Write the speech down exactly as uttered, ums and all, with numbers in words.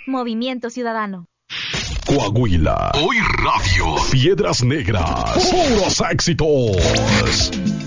Movimiento Ciudadano. Coahuila. Hoy Radio. Piedras Negras. Puros éxitos.